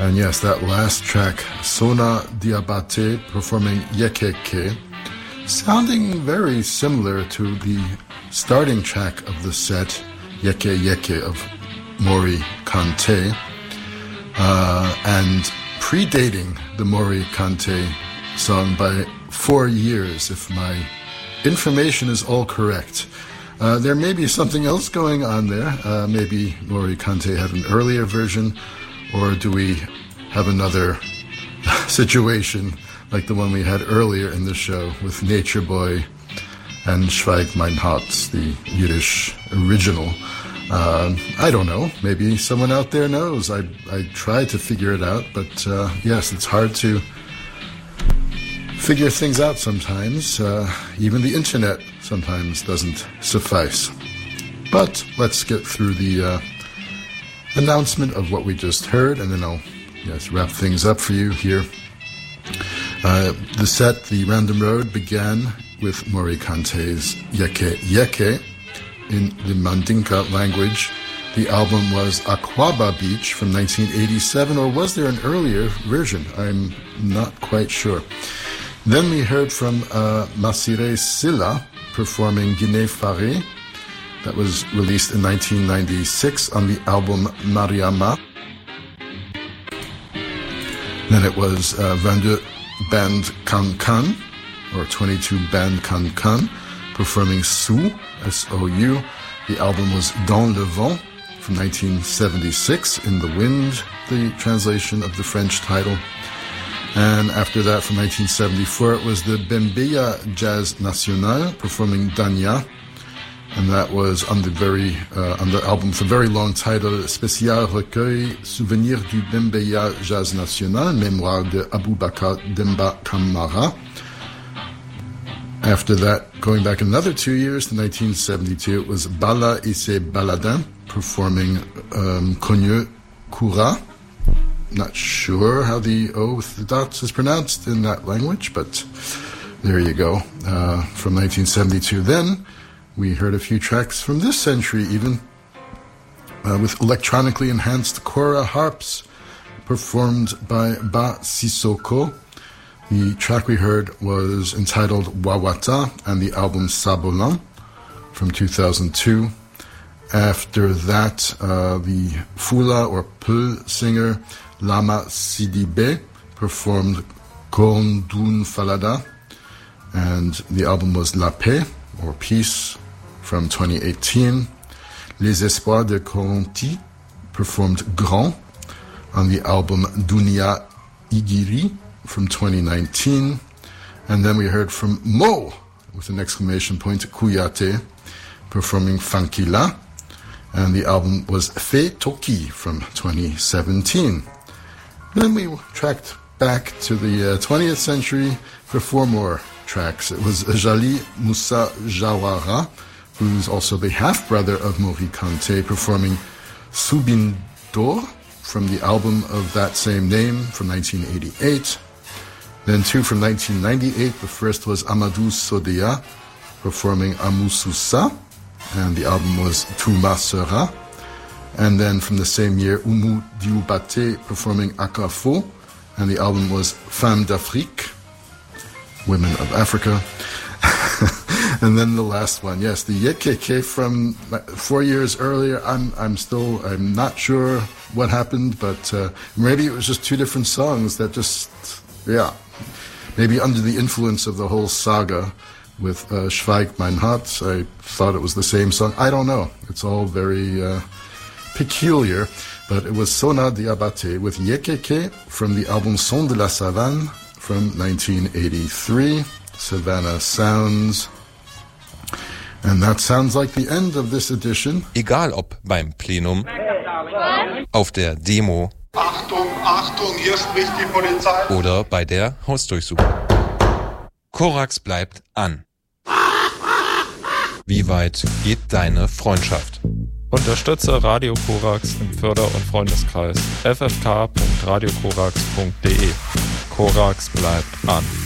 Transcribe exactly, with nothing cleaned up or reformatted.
And yes, that last track, Sona Diabate performing Yekeke, sounding very similar to the starting track of the set, Yeke Yeke of Mori Kante, uh, and predating the Mori Kante song by four years, if my information is all correct. Uh, there may be something else going on there. Uh, maybe Mori Kante had an earlier version, or do we have another situation like the one we had earlier in the show with Nature Boy and Schweig mein Herz, the Yiddish original? Uh, I don't know. Maybe someone out there knows. I I tried to figure it out, but uh, yes, it's hard to figure things out sometimes. Uh, even the internet sometimes doesn't suffice. But let's get through the uh, announcement of what we just heard, and then I'll yes wrap things up for you here. Uh, the set, The Random Road, began with Mori Kante's Yeke Yeke in the Mandinka language. The album was Aquaba Beach from nineteen eighty-seven, or was there an earlier version? I'm not quite sure. Then we heard from uh, Masire Silla performing Guinée Faré. That was released in nineteen ninety-six on the album Mariama. Then it was uh, twenty-deux Band Kan Kan, or twenty-two Band Kan Kan, performing Sou, S O U. The album was Dans le Vent from nineteen seventy-six, In the Wind, the translation of the French title. And after that, from nineteen seventy-four, it was the Bembeya Jazz National performing Dania. And that was on the very uh, on the album with a very long title, Spécial Recueil Souvenir du Bembeya Jazz National, Mémoire de Aboubakar Demba Kamara. After that, going back another two years to nineteen seventy-two, it was Bala Issé Baladin performing um, Konyo Koura. Not sure how the O with the dots is pronounced in that language, but there you go. Uh, from nineteen seventy-two. Then we heard a few tracks from this century even, uh, with electronically enhanced kora harps performed by Ba Sissoko. The track we heard was entitled Wawata, and the album Sabolan from two thousand two. After that, uh, the Fula or Peul singer Lama Sidibé performed Kondun Falada, and the album was La Paix, or Peace, from twenty eighteen. Les Espoirs de Coronti performed Grand on the album Dunia Igiri from twenty nineteen. And then we heard from Mo, with an exclamation point, Kouyaté, performing Fankila, and the album was Fe Toki from twenty seventeen. Then we tracked back to the uh, twentieth century for four more tracks. It was Jali Moussa Jawara, who's also the half-brother of Mori Kante, performing Soubindor from the album of that same name from nineteen eighty-eight. Then two from nineteen ninety-eight. The first was Amadou Sodeya performing Amoussoussa, and the album was Touma Sera. And then from the same year, Oumou Dioubate performing Akafo, and the album was Femmes d'Afrique, Women of Africa. And then the last one, yes, the Yekeke from four years earlier. I'm I'm still, I'm not sure what happened, but uh, maybe it was just two different songs that just, yeah, maybe under the influence of the whole saga with uh, Schweig mein Herz, I thought it was the same song. I don't know. It's all very uh, peculiar, but it was Sona Diabate with Yekeke from the album Son de la Savane from nineteen eighty-three, Savannah Sounds. And that sounds like the end of this edition. Egal ob beim Plenum, auf der Demo Achtung, Achtung, hier spricht die Polizei oder bei der Hausdurchsuchung. Korax bleibt an. Wie weit geht deine Freundschaft? Unterstütze Radio Korax im Förder- und Freundeskreis f f k punkt radio korax punkt d e. Korax bleibt an.